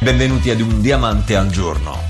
Benvenuti ad Un Diamante al Giorno.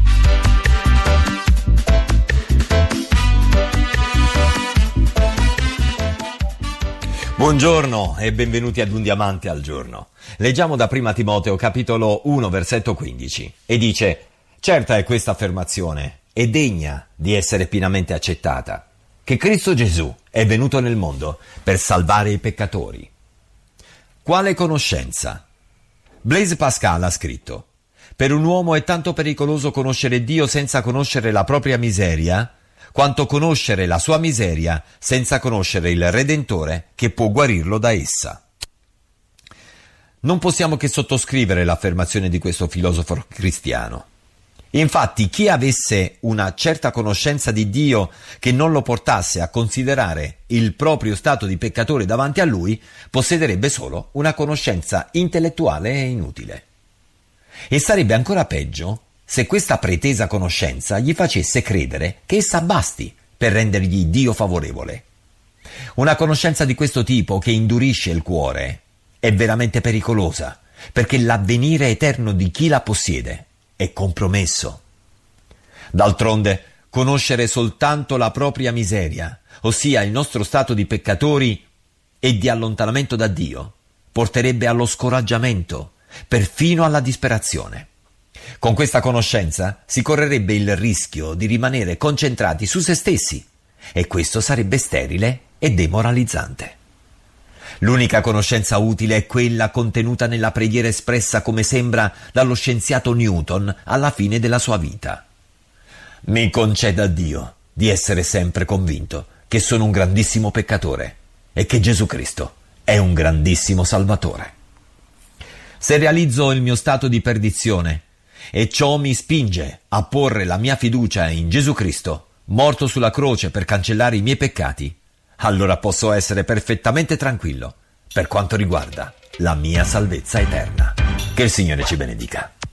Buongiorno e benvenuti ad Un Diamante al Giorno. Leggiamo da Prima Timoteo capitolo 1 versetto 15 e dice: certa è questa affermazione, è degna di essere pienamente accettata, che Cristo Gesù è venuto nel mondo per salvare i peccatori. Quale conoscenza? Blaise Pascal ha scritto: per un uomo è tanto pericoloso conoscere Dio senza conoscere la propria miseria, quanto conoscere la sua miseria senza conoscere il Redentore che può guarirlo da essa. Non possiamo che sottoscrivere l'affermazione di questo filosofo cristiano. Infatti, chi avesse una certa conoscenza di Dio che non lo portasse a considerare il proprio stato di peccatore davanti a lui, possederebbe solo una conoscenza intellettuale e inutile. E sarebbe ancora peggio se questa pretesa conoscenza gli facesse credere che essa basti per rendergli Dio favorevole. Una conoscenza di questo tipo, che indurisce il cuore, è veramente pericolosa, perché l'avvenire eterno di chi la possiede è compromesso. D'altronde, conoscere soltanto la propria miseria, ossia il nostro stato di peccatori e di allontanamento da Dio, porterebbe allo scoraggiamento, perfino alla disperazione. Con questa conoscenza si correrebbe il rischio di rimanere concentrati su se stessi, e questo sarebbe sterile e demoralizzante. L'unica conoscenza utile è quella contenuta nella preghiera espressa, come sembra, dallo scienziato Newton alla fine della sua vita. Mi conceda Dio di essere sempre convinto che sono un grandissimo peccatore e che Gesù Cristo è un grandissimo Salvatore. Se realizzo il mio stato di perdizione e ciò mi spinge a porre la mia fiducia in Gesù Cristo, morto sulla croce per cancellare i miei peccati, allora posso essere perfettamente tranquillo per quanto riguarda la mia salvezza eterna. Che il Signore ci benedica.